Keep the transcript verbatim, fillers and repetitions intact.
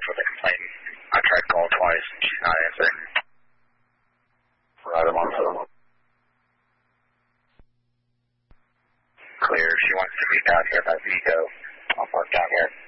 contact with the complainant. I tried calling twice and she's not answering. Right, I'm on phone. Clear. She wants to meet down here by Vigo. I'll park down here.